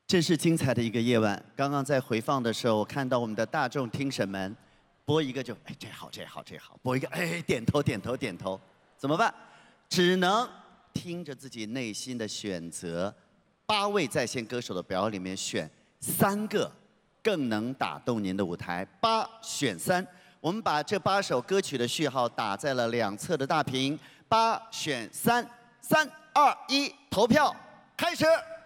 真是精彩的一个夜晚。刚刚在回放的时候，我看到我们的大众听审们，播一个就哎这好这好这好，播一个哎点头点头点头，怎么办？只能听着自己内心的选择。8位在线歌手的表演里面选3个更能打动您的舞台，8选3。我们把这8首歌曲的序号打在了2侧的大屏，8选3，3、2、1，投票开始。